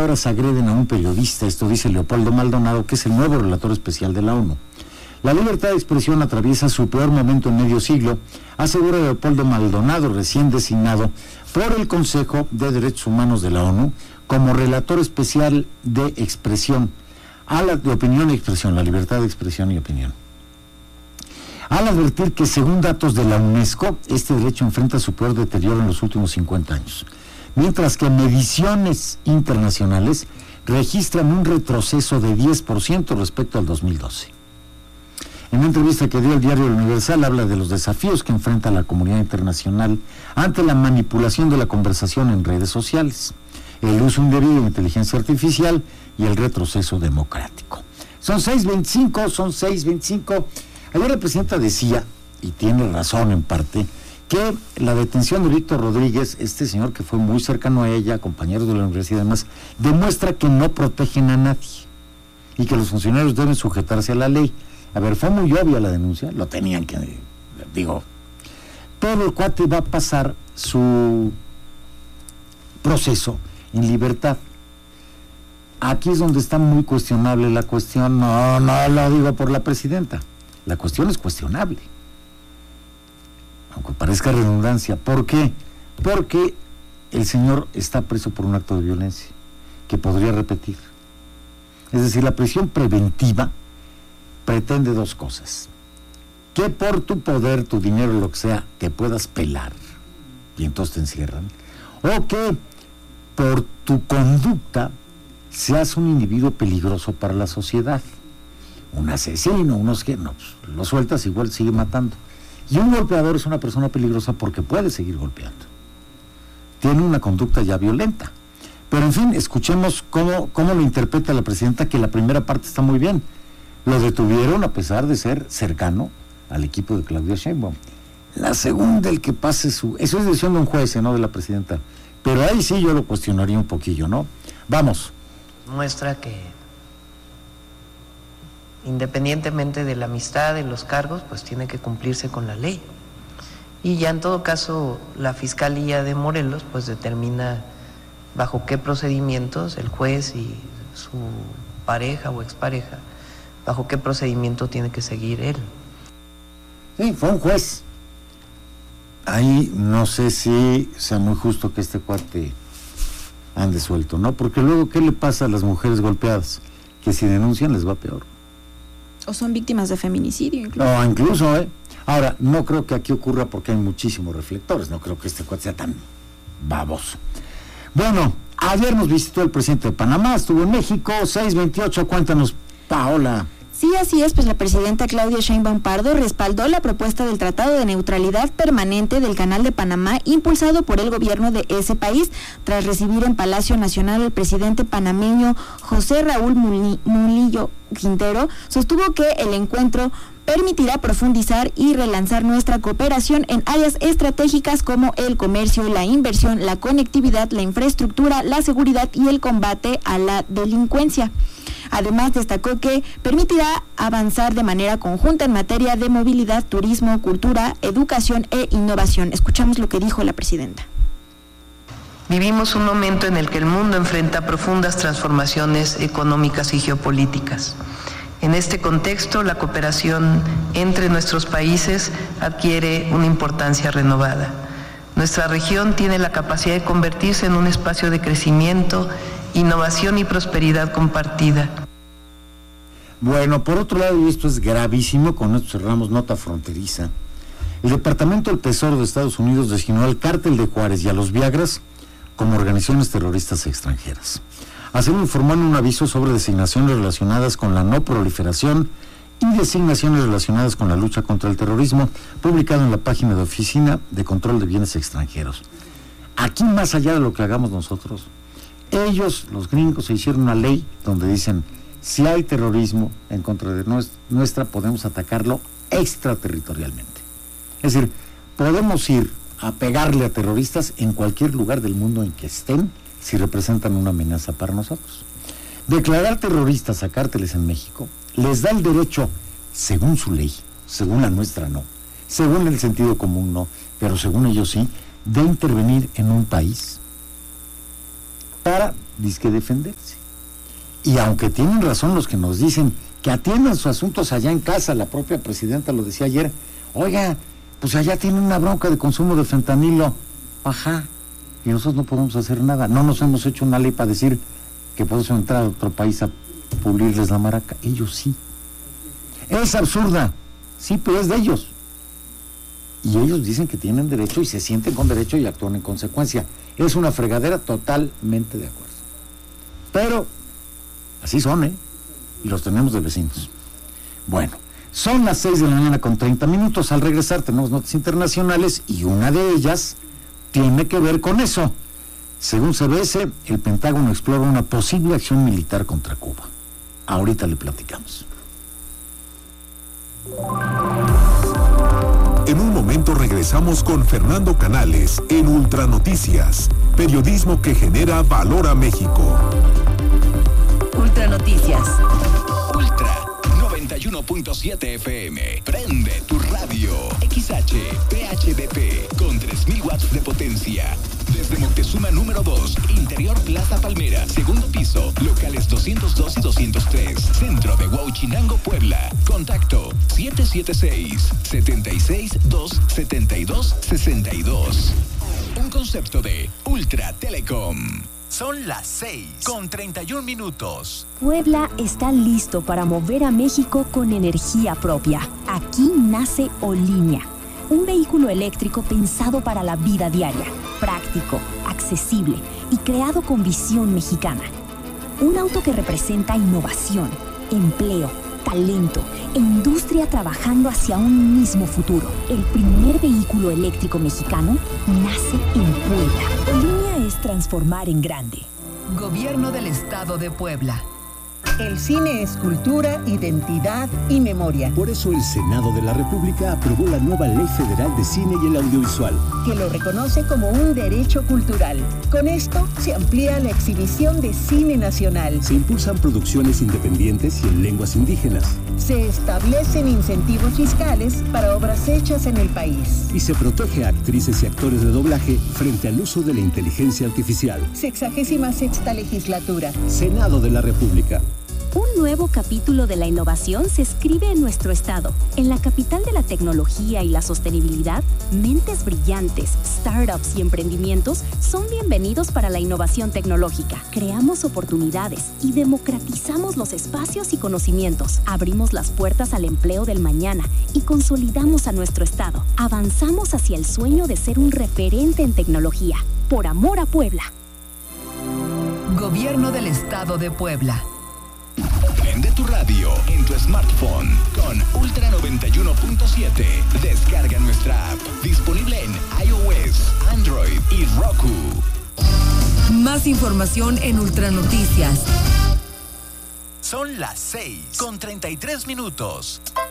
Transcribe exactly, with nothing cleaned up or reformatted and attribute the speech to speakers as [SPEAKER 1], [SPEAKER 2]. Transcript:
[SPEAKER 1] militares agreden a un periodista, esto dice Leopoldo Maldonado, que es el nuevo relator especial de la ONU. La libertad de expresión atraviesa su peor momento en medio siglo, asegura Leopoldo Maldonado, recién designado por el Consejo de Derechos Humanos de la ONU como relator especial de expresión, a la de opinión y expresión, la libertad de expresión y opinión. Al advertir que según datos de la UNESCO, este derecho enfrenta su peor deterioro en los últimos cincuenta años, mientras que mediciones internacionales registran un retroceso de diez por ciento respecto al dos mil doce. En una entrevista que dio el diario El Universal, habla de los desafíos que enfrenta la comunidad internacional ante la manipulación de la conversación en redes sociales, el uso indebido de inteligencia artificial y el retroceso democrático. Son seis veinticinco, son seis veinticinco. Ayer la presidenta decía, y tiene razón en parte, que la detención de Víctor Rodríguez, este señor que fue muy cercano a ella, compañero de la universidad y demás, demuestra que no protegen a nadie y que los funcionarios deben sujetarse a la ley. A ver, fue muy obvia la denuncia, lo tenían que, digo, pero el cuate va a pasar su proceso en libertad. Aquí es donde está muy cuestionable la cuestión, no, no lo digo por la presidenta, la cuestión es cuestionable, aunque parezca redundancia. ¿Por qué? Porque el señor está preso por un acto de violencia que podría repetir. Es decir, la prisión preventiva pretende dos cosas: que por tu poder, tu dinero, lo que sea, te puedas pelar y entonces te encierran, o que por tu conducta seas un individuo peligroso para la sociedad, un asesino, unos que no, pues, lo sueltas, igual sigue matando. Y un golpeador es una persona peligrosa porque puede seguir golpeando, tiene una conducta ya violenta. Pero en fin, escuchemos cómo, cómo lo interpreta la presidenta, que la primera parte está muy bien. Lo detuvieron a pesar de ser cercano al equipo de Claudia Sheinbaum. La segunda, el que pase su... Eso es decisión de un juez, no de la presidenta. Pero ahí sí yo lo cuestionaría un poquillo, ¿no? Vamos.
[SPEAKER 2] Muestra que independientemente de la amistad, de los cargos, pues tiene que cumplirse con la ley. Y ya en todo caso, la Fiscalía de Morelos pues determina bajo qué procedimientos el juez y su pareja o expareja, bajo qué procedimiento tiene que seguir él.
[SPEAKER 1] Sí, fue un juez. Ahí no sé si sea muy justo que este cuate ande suelto, ¿no? Porque luego, ¿qué le pasa a las mujeres golpeadas? Que si denuncian les va peor.
[SPEAKER 3] O son víctimas de feminicidio incluso.
[SPEAKER 1] No, incluso, ¿eh? Ahora, no creo que aquí ocurra porque hay muchísimos reflectores, no creo que este cuate sea tan baboso. Bueno, ayer nos visitó el presidente de Panamá, estuvo en México, seis veintiocho, cuéntanos, Paola.
[SPEAKER 3] Sí, así es, pues la presidenta Claudia Sheinbaum Pardo respaldó la propuesta del Tratado de Neutralidad Permanente del Canal de Panamá, impulsado por el gobierno de ese país, tras recibir en Palacio Nacional al presidente panameño José Raúl Mulillo Quintero. Sostuvo que el encuentro permitirá profundizar y relanzar nuestra cooperación en áreas estratégicas como el comercio, la inversión, la conectividad, la infraestructura, la seguridad y el combate a la delincuencia. Además, destacó que permitirá avanzar de manera conjunta en materia de movilidad, turismo, cultura, educación e innovación. Escuchamos lo que dijo la presidenta.
[SPEAKER 2] Vivimos un momento en el que el mundo enfrenta profundas transformaciones económicas y geopolíticas. En este contexto, la cooperación entre nuestros países adquiere una importancia renovada. Nuestra región tiene la capacidad de convertirse en un espacio de crecimiento, innovación y prosperidad compartida.
[SPEAKER 1] Bueno, por otro lado, y esto es gravísimo, con esto cerramos nota fronteriza, el Departamento del Tesoro de Estados Unidos designó al Cártel de Juárez y a los Viagras como organizaciones terroristas extranjeras. Así lo informó en un aviso sobre designaciones relacionadas con la no proliferación y designaciones relacionadas con la lucha contra el terrorismo, publicado en la página de Oficina de Control de Bienes Extranjeros. Aquí, más allá de lo que hagamos nosotros, ellos, los gringos, se hicieron una ley donde dicen, si hay terrorismo en contra de nuestra, podemos atacarlo extraterritorialmente. Es decir, podemos ir a pegarle a terroristas en cualquier lugar del mundo en que estén, si representan una amenaza para nosotros. Declarar terroristas a cárteles en México les da el derecho, según su ley, según la nuestra no, según el sentido común no, pero según ellos sí, de intervenir en un país para dizque defenderse. Y aunque tienen razón los que nos dicen que atiendan sus asuntos allá en casa, la propia presidenta lo decía ayer, oiga, pues allá tienen una bronca de consumo de fentanilo, ajá, y nosotros no podemos hacer nada, no nos hemos hecho una ley para decir que podemos entrar a otro país a pulirles la maraca, ellos sí. Es absurda, sí, pero es de ellos. Y ellos dicen que tienen derecho y se sienten con derecho y actúan en consecuencia. Es una fregadera, totalmente de acuerdo. Pero así son, ¿eh? Y los tenemos de vecinos. Bueno, son las seis de la mañana con treinta minutos. Al regresar tenemos notas internacionales y una de ellas tiene que ver con eso. Según C B S, el Pentágono explora una posible acción militar contra Cuba. Ahorita le platicamos.
[SPEAKER 4] En un momento regresamos con Fernando Canales en Ultranoticias, periodismo que genera valor a México.
[SPEAKER 5] Ultranoticias.
[SPEAKER 6] Ultra noventa y uno punto siete F M. Prende tu radio. X H P H D P con tres mil watts de potencia. Desde Moctezuma número dos, Interior Plaza Palmera, segundo piso, locales doscientos dos y doscientos tres, centro de Huauchinango, Puebla. Contacto siete siete seis, siete seis dos, siete dos seis dos. Un concepto de Ultra Telecom.
[SPEAKER 7] Son las seis con treinta y un minutos.
[SPEAKER 5] Puebla está listo para mover a México con energía propia. Aquí nace Olinia, un vehículo eléctrico pensado para la vida diaria, práctico, accesible y creado con visión mexicana. Un auto que representa innovación, empleo, talento e industria trabajando hacia un mismo futuro. El primer vehículo eléctrico mexicano nace en Puebla. Olinia es transformar en grande.
[SPEAKER 8] Gobierno del Estado de Puebla. El cine es cultura, identidad y memoria.
[SPEAKER 9] Por eso el Senado de la República aprobó la nueva Ley Federal de Cine y el Audiovisual,
[SPEAKER 8] que lo reconoce como un derecho cultural. Con esto se amplía la exhibición de cine nacional.
[SPEAKER 9] Se impulsan producciones independientes y en lenguas indígenas.
[SPEAKER 8] Se establecen incentivos fiscales para obras hechas en el país.
[SPEAKER 9] Y se protege a actrices y actores de doblaje frente al uso de la inteligencia artificial.
[SPEAKER 8] Sexagésima sexta legislatura.
[SPEAKER 9] Senado de la República.
[SPEAKER 5] Un nuevo capítulo de la innovación se escribe en nuestro estado. En la capital de la tecnología y la sostenibilidad, mentes brillantes, startups y emprendimientos son bienvenidos para la innovación tecnológica. Creamos oportunidades y democratizamos los espacios y conocimientos. Abrimos las puertas al empleo del mañana y consolidamos a nuestro estado. Avanzamos hacia el sueño de ser un referente en tecnología. Por amor a Puebla.
[SPEAKER 8] Gobierno del Estado de Puebla.
[SPEAKER 6] Prende tu radio en tu smartphone con Ultra noventa y uno punto siete. Descarga nuestra app, disponible en iOS, Android y Roku.
[SPEAKER 8] Más información en Ultranoticias.
[SPEAKER 7] Son las seis con treinta y tres minutos.